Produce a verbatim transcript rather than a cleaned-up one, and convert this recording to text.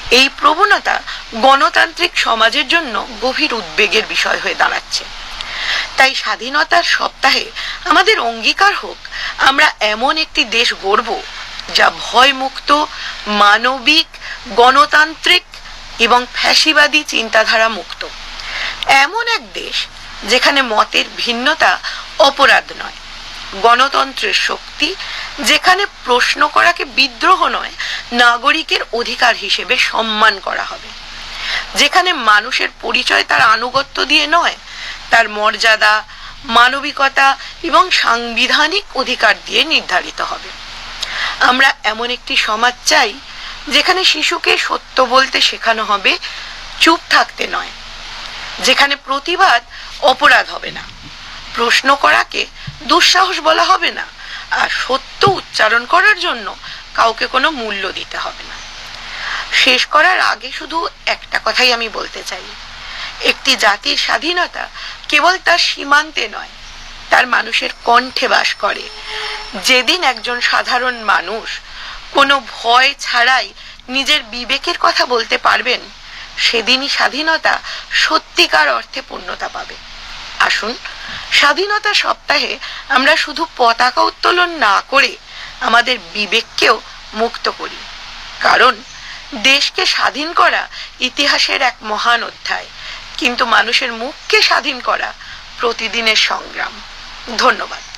এই প্রবণতা গণতান্ত্রিক সমাজের জন্য গভীর উদ্বেগের বিষয় হয়ে দাঁড়াচ্ছে। তাই স্বাধীনতার সপ্তাহে আমাদের অঙ্গীকার হোক, আমরা এমন একটি দেশ গড়ব যা ভয়মুক্ত, মানবিক, গণতান্ত্রিক এবং ফ্যাসিবাদী চিন্তাধারা মুক্ত। এমন এক দেশ যেখানে মতের ভিন্নতা অপরাধ নয়, গণতন্ত্রের শক্তি, যেখানে প্রশ্ন করাকে বিদ্রোহ নয়, নাগরিকের অধিকার হিসেবে সম্মান করা হবে, যেখানে মানুষের পরিচয় তার আনুগত্য দিয়ে নয়, তার মর্যাদা, মানবিকতা এবং সাংবিধানিক অধিকার দিয়ে নির্ধারিত হবে। আমরা এমন একটি সমাজ চাই যেখানে শিশুকে সত্য বলতে শেখানো হবে, চুপ থাকতে নয়, যেখানে প্রতিবাদ অপরাধ হবে না, প্রশ্ন করাকে দুঃসাহস বলা হবে না, আর সত্য উচ্চারণ করার জন্য কাউকে কোনো মূল্য দিতে হবে না। শেষ করার আগে শুধু একটা কথাই আমি বলতে চাই, একটি জাতির স্বাধীনতা কেবল তার সীমান্তে নয়, তার মানুষের কণ্ঠে বাস করে। যেদিন একজন সাধারণ মানুষ কোনো ভয় ছাড়াই নিজের বিবেকের কথা বলতে পারবেন, সেদিনই স্বাধীনতা সত্যিকার অর্থে পূর্ণতা পাবে। আসুন স্বাধীনতা সপ্তাহে আমরা শুধু পতাকা উত্তোলন না করে আমাদের বিবেককেও মুক্ত করি, কারণ দেশকে স্বাধীন করা ইতিহাসের এক মহান অধ্যায়, কিন্তু মানুষের মুখকে স্বাধীন করা প্রতিদিনের সংগ্রাম। ধন্যবাদ।